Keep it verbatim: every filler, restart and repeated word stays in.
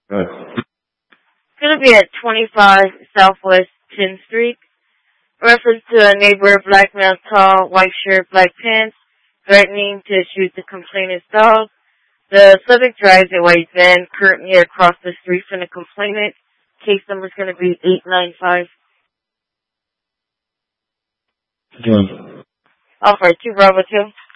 Good. It's going to be at twenty-five Southwest tenth Street. Reference to a neighbor, black male, tall, white shirt, black pants, threatening to shoot the complainant's dog. The subject drives a white van currently across the street from the complainant. Case number is going to be eight nine five. Good. Alpha two Bravo two.